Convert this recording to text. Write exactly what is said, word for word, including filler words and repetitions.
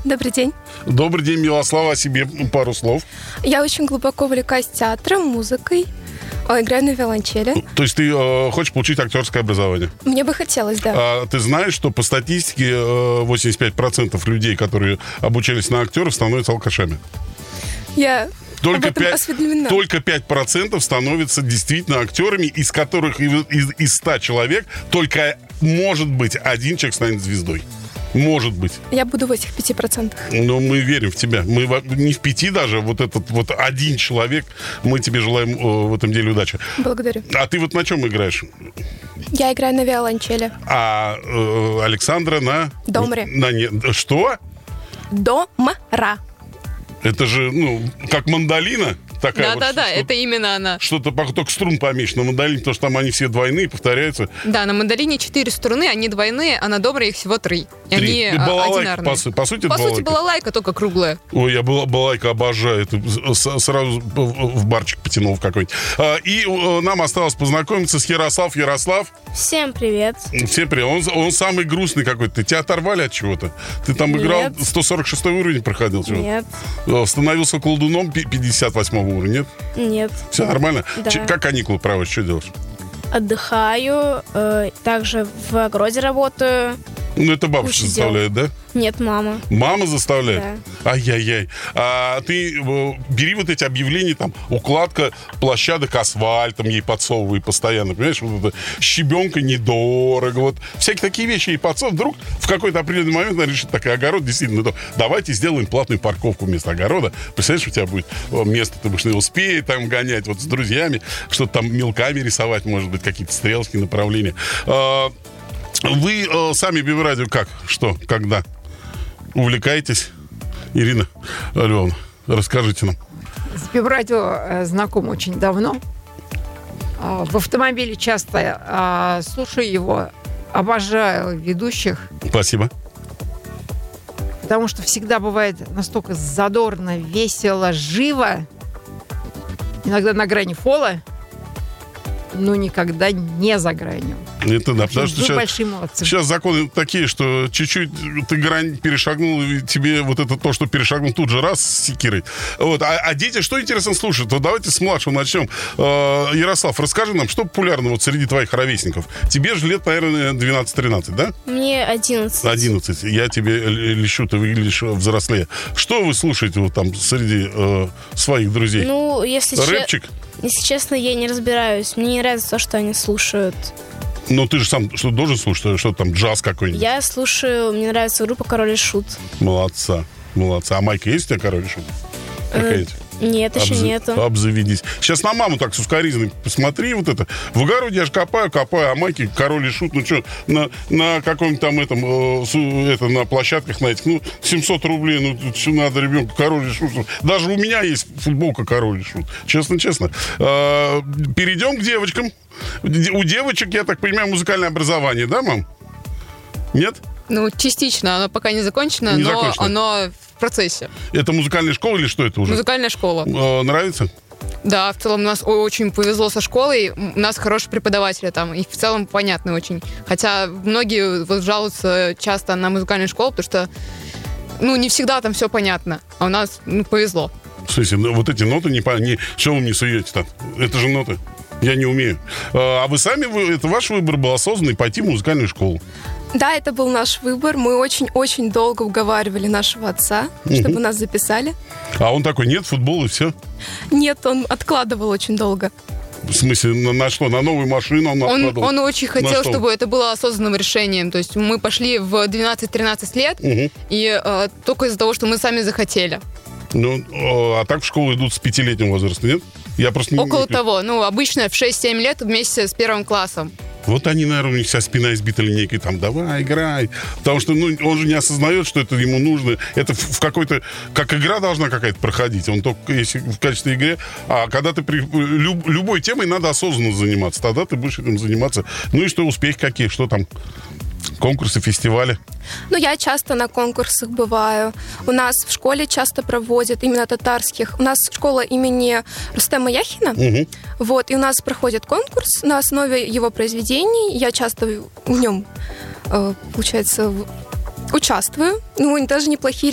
Добрый день. Добрый день, Милослава, о себе пару слов. Я очень глубоко увлекаюсь театром, музыкой, играю на виолончели. То есть ты э, хочешь получить актерское образование? Мне бы хотелось, да. А ты знаешь, что по статистике э, восемьдесят пять процентов людей, которые обучались на актеров, становятся алкашами? Я Только об этом пять, осведомлена. только пять процентов становятся действительно актерами, из которых из, из, из ста человек только, может быть, один человек станет звездой. Может быть. Я буду в этих пяти процентах. Но мы верим в тебя. Мы не в пяти даже, вот этот вот один человек, мы тебе желаем э, в этом деле удачи. Благодарю. А ты вот на чем играешь? Я играю на виолончели. А э, Александра на... Домре. На не... Что? Домра. Это же, ну, как мандолина. Такая вот, Да-да-да, что, это именно она. Что-то только струн поменьше на мандолине, потому что там они все двойные, повторяются. Да, на мандолине четыре струны, они двойные, а на домре их всего три. И Три. они И балалайка, одинарные. по, су- по сути, По это сути, балалайка. балалайка, только круглая. Ой, я бала- балалайка обожаю. Это с- сразу в в барчик потянул в какой-нибудь. А, И э, нам осталось познакомиться с Ярослав. Ярослав, Всем привет. все привет. Он, он самый грустный какой-то. Тебя оторвали от чего-то? Ты там Нет. играл, сто сорок шестой уровень проходил? чего-то? Нет, Э, Становился колдуном пи- пятьдесят восьмого уровня, нет? нет. Все нормально? Да. Ч- как каникулы проводишь? Что делаешь? Отдыхаю, э, также в огороде работаю. Ну, это бабушка Куча заставляет, да? Нет, мама. Мама заставляет? Ай-яй-яй. А ты э, бери вот эти объявления, там, укладка площадок асфальтом ей подсовывай постоянно, понимаешь? Вот это щебенка недорого, вот всякие такие вещи ей подсовывай. Вдруг в какой-то определенный момент она решит, так, огород действительно, ну, давайте сделаем платную парковку вместо огорода. Представляешь, у тебя будет э, место, ты будешь на велосипеде там гонять, вот с друзьями, что-то там мелками рисовать, может быть, какие-то стрелки, направления. А, Вы э, сами Биврадио как? Что? Когда? Увлекаетесь? Ирина Львовна, расскажите нам. С Биврадио э, знаком очень давно. А, В автомобиле часто а, слушаю его, обожаю ведущих, Спасибо. потому что всегда бывает настолько задорно, весело, живо, иногда на грани фола, но никогда не за гранью. Это да, потому что Вы сейчас, большие молодцы. сейчас законы такие, что чуть-чуть ты грань перешагнул, и тебе вот это то, что перешагнул, тут же раз с секирой. Вот. А, а дети что интересно слушают? Вот давайте с младшего начнем. Э, Ярослав, расскажи нам, что популярно вот среди твоих ровесников? Тебе же лет, наверное, двенадцать-тринадцать, да? Мне одиннадцать. одиннадцать. Я тебе л- лещу, ты выглядишь взрослее. Что вы слушаете вот там среди э, своих друзей? Ну, если, че- Рэпчик? если честно, я не разбираюсь. Мне не нравится то, что они слушают. Ну, ты же сам что должен слушать? Что там, джаз какой-нибудь? Я слушаю, мне нравится группа «Король и Шут». Молодца, молодца. А майка есть у тебя, король, шут? Какая-нибудь? Нет, еще Обза- нету. Обзаведись. Сейчас на маму так сукоризной посмотри вот это. В огороде я ж копаю, копаю, а майки король и шут. Ну что, на, на каком-нибудь там этом, э, су- это, на площадках на этих, ну, семьсот рублей, ну, что надо ребенку король и шут. Даже у меня есть футболка король и шут. Честно-честно. Э, перейдем к девочкам. У девочек, я так понимаю, музыкальное образование, да, мам? Нет? Ну, частично, оно пока не закончено, Не но закончено. оно в процессе. Это музыкальная школа или что это уже? Музыкальная школа. Э, нравится? Да, в целом у нас о- очень повезло со школой. У нас хорошие преподаватели там, и в целом понятны очень. Хотя многие вот жалуются часто на музыкальную школу, потому что, ну, не всегда там все понятно. А у нас, ну, повезло. В смысле, ну, вот эти ноты, не, по- не, что вы мне суете-то? Это же ноты. Я не умею. А а вы сами, вы, это ваш выбор был осознанный пойти в музыкальную школу? Да, это был наш выбор. Мы очень-очень долго уговаривали нашего отца, чтобы нас записали. А он такой, нет, футбол и все. Нет, он откладывал очень долго. В смысле, на, на что? На новую машину он Он, откладывал? он очень На хотел, что? чтобы это было осознанным решением. То есть мы пошли в двенадцать-тринадцать лет, Мгм. и э, только из-за того, что мы сами захотели. Ну, а так в школу идут с пятилетнего возраста, нет? Я просто не- Около не- того. Ну, обычно в шесть-семь лет вместе с первым классом. Вот они, наверное, у них вся спина избита линейкой, там, давай, играй. Потому что, ну, он же не осознает, что это ему нужно. Это в, в какой-то, как игра должна какая-то проходить. Он только, если в качестве игры. А когда ты при люб- любой темой надо осознанно заниматься. Тогда ты будешь этим заниматься. Ну и что, успехи какие, что там? Конкурсы, фестивали. Ну, я часто на конкурсах бываю. У нас в школе часто проводят именно татарских. У нас школа имени Рустема Яхина. Угу. Вот, и у нас проходит конкурс на основе его произведений. Я часто в нем, э, получается, в- участвую. Ну, и даже неплохие